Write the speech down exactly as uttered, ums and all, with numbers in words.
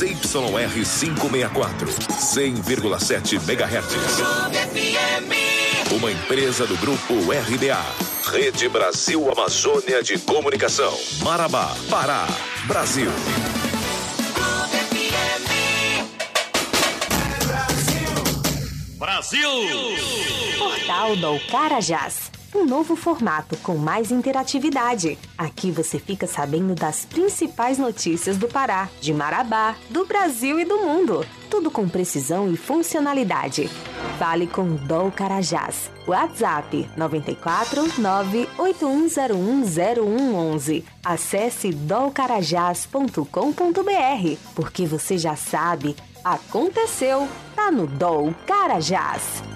Z Y R quinhentos e sessenta e quatro, cem vírgula sete megahertz. Uma empresa do Grupo R B A. Rede Brasil Amazônia de Comunicação. Marabá, Pará, Brasil. Brasil! Portal do Carajás. Um novo formato com mais interatividade. Aqui você fica sabendo das principais notícias do Pará, de Marabá, do Brasil e do mundo. Tudo com precisão e funcionalidade. Fale com Dol Carajás. WhatsApp nove quatro nove oito um zero um zero um um um. Acesse dol carajás ponto com ponto b r, porque você já sabe, aconteceu, tá no Dol Carajás.